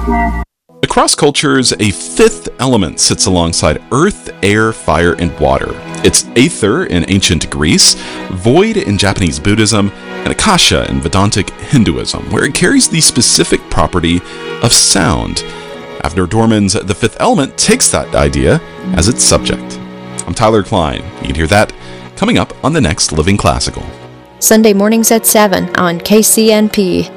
Across cultures, a fifth element sits alongside earth, air, fire, and water. It's Aether in ancient Greece, Void in Japanese Buddhism, and Akasha in Vedantic Hinduism, where it carries the specific property of sound. Avner Dorman's The Fifth Element takes that idea as its subject. I'm Tyler Klein. You can hear that coming up on the next Living Classical. Sunday mornings at 7 on KCNP.